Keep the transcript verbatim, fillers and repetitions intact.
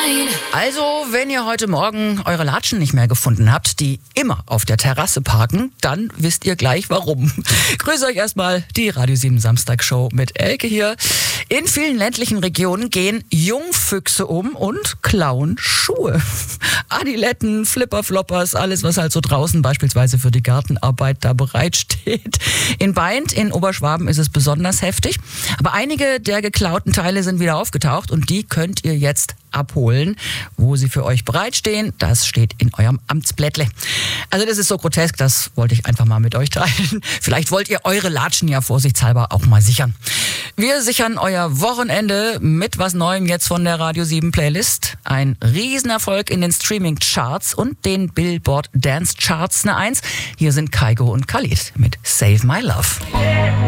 Also, wenn ihr heute Morgen eure Latschen nicht mehr gefunden habt, die immer auf der Terrasse parken, dann wisst ihr gleich warum. Grüße euch erstmal, die Radio sieben Samstagshow mit Elke hier. In vielen ländlichen Regionen gehen Jungfüchse um und klauen Schuhe. Adiletten, Flipperfloppers, alles was halt so draußen beispielsweise für die Gartenarbeit da bereitsteht. In Baindt in Oberschwaben ist es besonders heftig. Aber einige der geklauten Teile sind wieder aufgetaucht und die könnt ihr jetzt abholen. Wo sie für euch bereitstehen, das steht in eurem Amtsblättle. Also das ist so grotesk, das wollte ich einfach mal mit euch teilen. Vielleicht wollt ihr eure Latschen ja vorsichtshalber auch mal sichern. Wir sichern euer Wochenende mit was Neuem jetzt von der Radio sieben Playlist. Ein Riesenerfolg in den Streaming-Charts und den Billboard Dance Charts eine Eins. Hier sind Kygo und Khalid mit Save My Love.